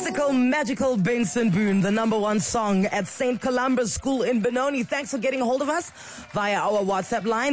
Mystical, magical Benson Boone, the number one song at St. Columba's School in Benoni. Thanks for getting a hold of us via our WhatsApp line,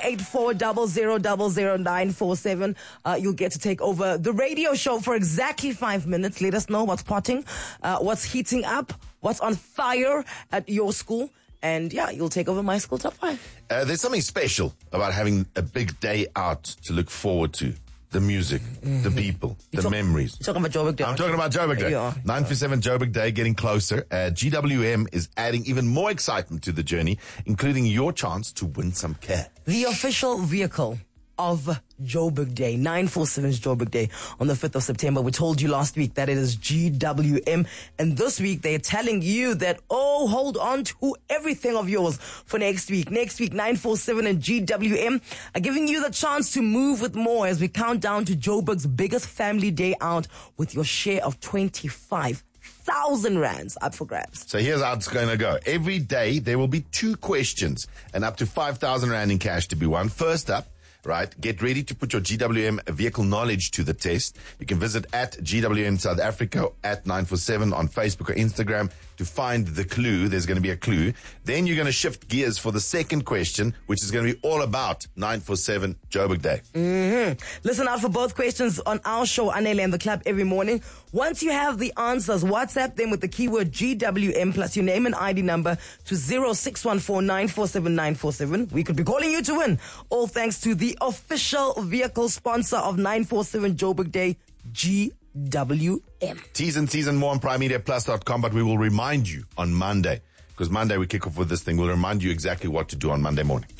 08400000947. You'll get to take over the radio show for exactly 5 minutes. Let us know what's potting, what's heating up, what's on fire at your school. And yeah, you'll take over my school top 5. There's something special about having a big day out to look forward to. The music, the people, the memories. You're talking about Joburg Day. I'm talking about Joburg Day. 947 Joburg Day, getting closer. GWM is adding even more excitement to the journey, including your chance to win some cash. The official vehicle of Joburg Day, 947's Joburg Day on the 5th of September. We told you last week that it is GWM. And this week they're telling you that, hold on to everything of yours for next week. Next week, 947 and GWM are giving you the chance to move with more as we count down to Joburg's biggest family day out with your share of 25,000 rands up for grabs. So here's how it's going to go. Every day there will be 2 questions and up to 5,000 rand in cash to be won. First up, right, get ready to put your GWM vehicle knowledge to the test. You can visit at GWM South Africa at 947 on Facebook or Instagram to find the clue. There's going to be a clue. Then you're going to shift gears for the second question, which is going to be all about 947 Joburg Day. Listen out for both questions on our show, Anele and the Club, every morning. Once you have the answers, WhatsApp them with the keyword GWM plus your name and ID number to 0614947947. We could be calling you to win. All thanks to the official vehicle sponsor of 947 Joburg Day, GWM. T's and C's and more on primemediaplus.com, but we will remind you on Monday, because Monday we kick off with this thing. We'll remind you exactly what to do on Monday morning.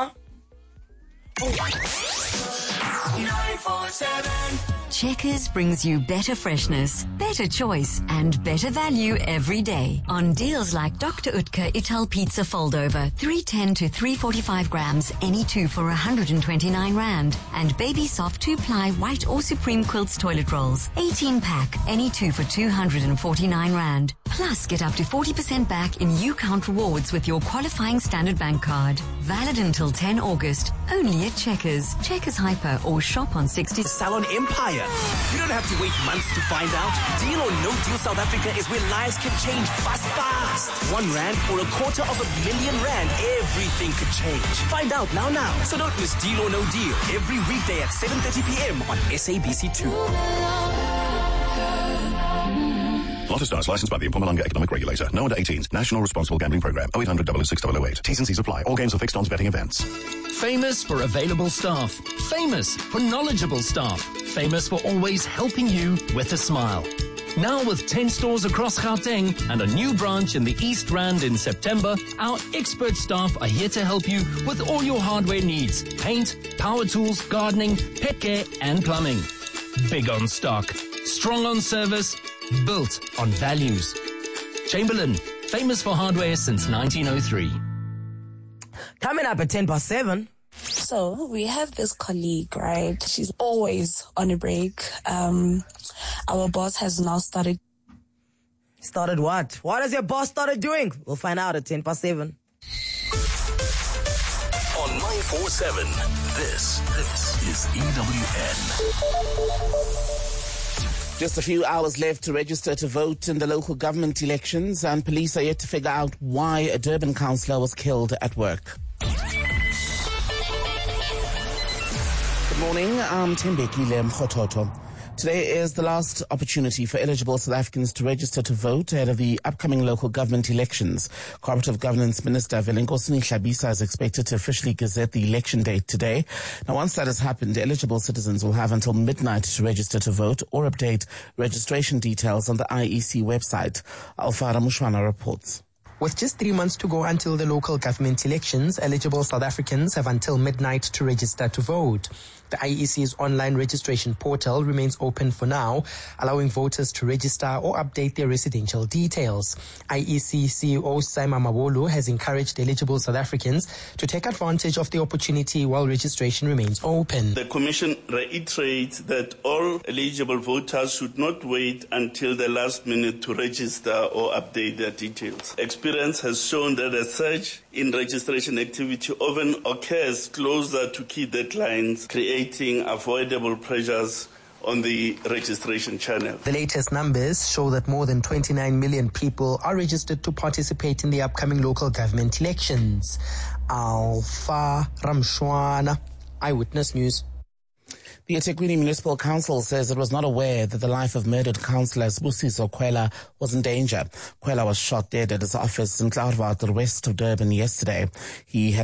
947. Checkers brings you better freshness, better choice, and better value every day on deals like Dr. Utker Ital Pizza Foldover, 310 to 345 grams, any 2 for 129 rand, and Baby Soft 2-ply white or supreme quilts toilet rolls, 18 pack, any 2 for 249 rand. Plus, get up to 40% back in UCount rewards with your qualifying Standard Bank card. Valid until 10 August, only at Checkers, Checkers Hyper, or shop on 60 Salon Empire. You don't have to wait months to find out. Deal or No Deal South Africa is where lives can change fast. 1 rand or a quarter of R1 million, everything could change. Find out now. So don't miss Deal or No Deal every weekday at 7:30 p.m. on SABC2. Lotto Stars, licensed by the Mpumalanga Economic Regulator. No under 18s. National Responsible Gambling Program. 0800 006 008. T's and C's apply. All games are fixed odds betting events. Famous for available staff. Famous for knowledgeable staff. Famous for always helping you with a smile. Now with 10 stores across Gauteng and a new branch in the East Rand in September, our expert staff are here to help you with all your hardware needs. Paint, power tools, gardening, pet care and plumbing. Big on stock. Strong on service. Built on values. Chamberlain, famous for hardware since 1903. Coming up at 7:10. So we have this colleague, right? She's always on a break. Our boss has now started. Started what? What has your boss started doing? We'll find out at 7:10. On 947, this is EWN. Just a few hours left to register to vote in the local government elections, and police are yet to figure out why a Durban councillor was killed at work. Good morning, I'm Tembekile Mkhototo. Today is the last opportunity for eligible South Africans to register to vote ahead of the upcoming local government elections. Cooperative Governance Minister Velengosini Hlabisa is expected to officially gazette the election date today. Now, once that has happened, eligible citizens will have until midnight to register to vote or update registration details on the IEC website. Alfara Mushwana reports. With just 3 months to go until the local government elections, eligible South Africans have until midnight to register to vote. The IEC's online registration portal remains open for now, allowing voters to register or update their residential details. IEC CEO Saima Mabolo has encouraged eligible South Africans to take advantage of the opportunity while registration remains open. The Commission reiterates that all eligible voters should not wait until the last minute to register or update their details. Experience has shown that a surge in registration activity often occurs closer to key deadlines, creating avoidable pressures on the registration channel. The latest numbers show that more than 29 million people are registered to participate in the upcoming local government elections. Alpha Ramshwana, Eyewitness News. The eThekwini Municipal Council says it was not aware that the life of murdered councillor Sibusiso Kwela was in danger. Kwela was shot dead at his office in Cloudwater, west of Durban yesterday. He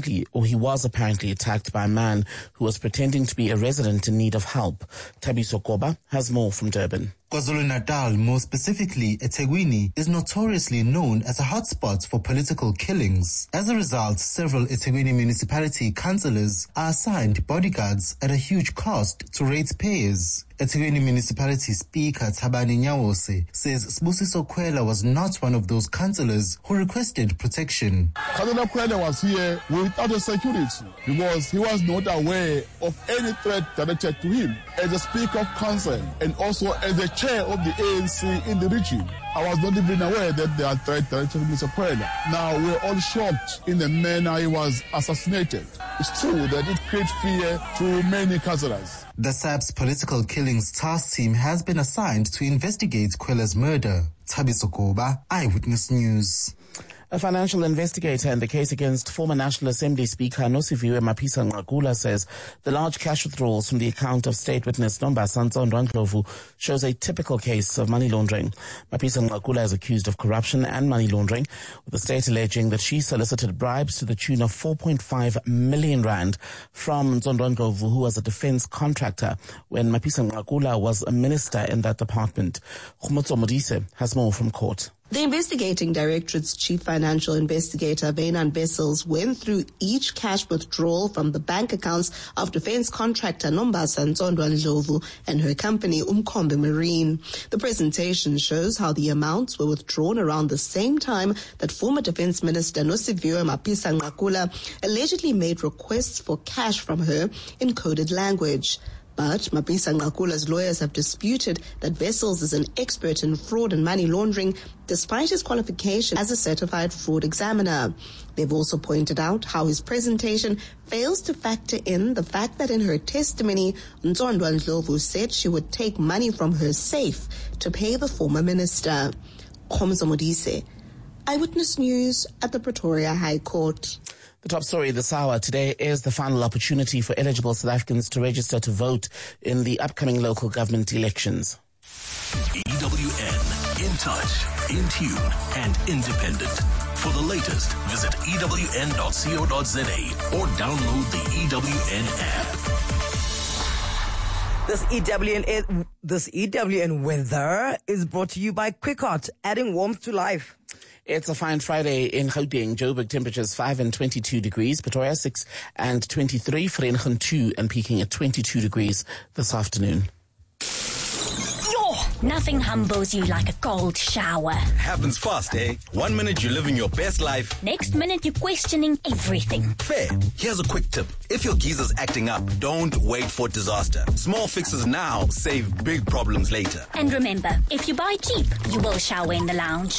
was apparently attacked by a man who was pretending to be a resident in need of help. Thabiso Koba has more from Durban. KwaZulu-Natal, more specifically eThekwini, is notoriously known as a hotspot for political killings. As a result, several eThekwini municipality councillors are assigned bodyguards at a huge cost to ratepayers. eThekwini Municipality Speaker Thabani Nyawose says Sibusiso Kwela was not one of those councillors who requested protection. Councillor Kwela was here without a security because he was not aware of any threat directed to him. As a Speaker of Council and also as the chair of the ANC in the region, I was not even aware that there are threats directed to Mr. Kwela. Now we're all shocked in the manner he was assassinated. It's true that it creates fear to many councillors. The SAP's political killings task team has been assigned to investigate Kwela's murder. Thabiso Koba, Eyewitness News. A financial investigator in the case against former National Assembly Speaker Nosiviwe Mapisa-Nqakula says the large cash withdrawals from the account of state witness Nombasa Ndlovu shows a typical case of money laundering. Mapisa-Nqakula is accused of corruption and money laundering, with the state alleging that she solicited bribes to the tune of 4.5 million rand from Ndlovu, who was a defense contractor when Mapisa-Nqakula was a minister in that department. Khumotso Modise has more from court. The investigating directorate's chief financial investigator, Wynand Wessels, went through each cash withdrawal from the bank accounts of defense contractor Nombasa Ndlovu and her company Umkhombe Marine. The presentation shows how the amounts were withdrawn around the same time that former Defense Minister Nosiviwe Mapisa-Nqakula allegedly made requests for cash from her in coded language. But Mapisa-Nqakula's lawyers have disputed that Wessels is an expert in fraud and money laundering, despite his qualification as a certified fraud examiner. They've also pointed out how his presentation fails to factor in the fact that in her testimony, Ndlovu said she would take money from her safe to pay the former minister. Khomzo Modise, Eyewitness News at the Pretoria High Court. The top story this hour today is the final opportunity for eligible South Africans to register to vote in the upcoming local government elections. EWN, in touch, in tune, and independent. For the latest, visit ewn.co.za or download the EWN app. This EWN weather is brought to you by Quickheart, adding warmth to life. It's a fine Friday in Gauteng. Joburg temperatures 5 and 22 degrees. Pretoria 6 and 23. Vereeniging 2 and peaking at 22 degrees this afternoon. Nothing humbles you like a cold shower. Happens fast, eh? 1 minute you're living your best life. Next minute you're questioning everything. Fair. Here's a quick tip. If your geezer's acting up, don't wait for disaster. Small fixes now save big problems later. And remember, if you buy cheap, you will shower in the lounge.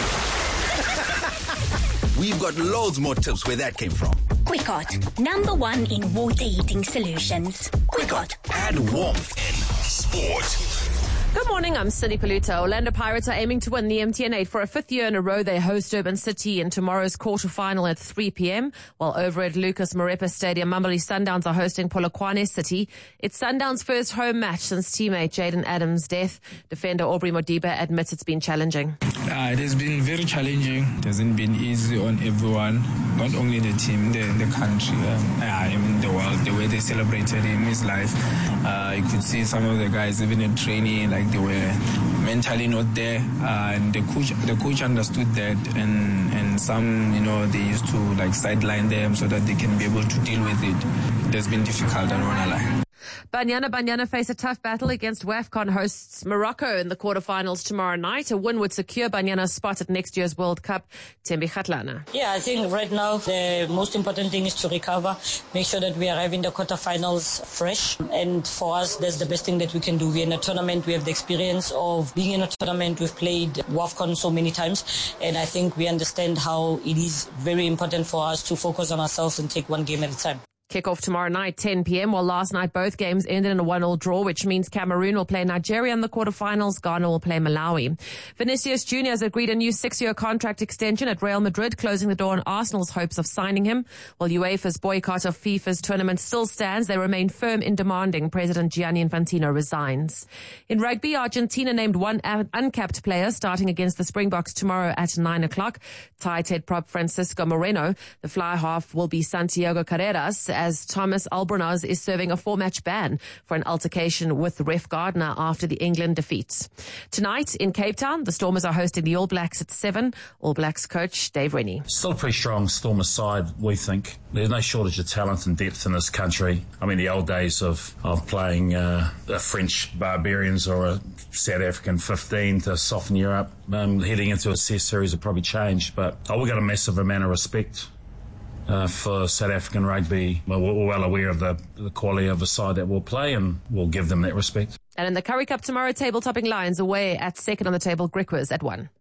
We've got loads more tips where that came from. Quickheart, #1 in water heating solutions. Quickheart. Add warmth in sport. Good morning, I'm Cindy Paluta. Orlando Pirates are aiming to win the MTN 8 for a 5th year in a row. They host Durban City in tomorrow's quarterfinal at 3 p.m. While over at Lucas Morepa Stadium, Mamelodi Sundowns are hosting Polokwane City. It's Sundowns' first home match since teammate Jaden Adams' death. Defender Aubrey Modiba admits it's been challenging. It has been very challenging. It hasn't been easy on everyone, not only the team, the country, even the world. The way they celebrated him, his life. You could see some of the guys, even in training, like they were mentally not there, and the coach understood that, and some, they used to like sideline them so that they can be able to deal with it. It has been difficult, I don't want to lie. Banyana face a tough battle against WAFCON hosts Morocco in the quarterfinals tomorrow night. A win would secure Banyana's spot at next year's World Cup. Tembi Khatlana. Yeah, I think right now the most important thing is to recover, make sure that we arrive in the quarterfinals fresh. And for us, that's the best thing that we can do. We're in a tournament. We have the experience of being in a tournament. We've played WAFCON so many times. And I think we understand how it is very important for us to focus on ourselves and take one game at a time. Kick-off tomorrow night, 10 p.m. Well, last night, both games ended in a 1-1 draw, which means Cameroon will play Nigeria in the quarterfinals. Ghana will play Malawi. Vinicius Jr. has agreed a new 6-year contract extension at Real Madrid, closing the door on Arsenal's hopes of signing him. While UEFA's boycott of FIFA's tournament still stands, they remain firm in demanding President Gianni Infantino resigns. In rugby, Argentina named one uncapped player starting against the Springboks tomorrow at 9 o'clock. Tied head prop Francisco Moreno. The fly half will be Santiago Carreras, as Thomas Albornoz is serving a 4-match ban for an altercation with Ref Gardner after the England defeat. Tonight in Cape Town, the Stormers are hosting the All Blacks at 7. All Blacks coach Dave Rennie. Still a pretty strong Stormers side, we think. There's no shortage of talent and depth in this country. I mean, the old days of playing a French Barbarians or a South African 15 to soften you up, heading into a Test series have probably changed. But we've got a massive amount of respect for South African rugby. We're well aware of the quality of the side that we'll play, and we'll give them that respect. And in the Currie Cup tomorrow, table-topping Lions away at second on the table, Griquas at 1.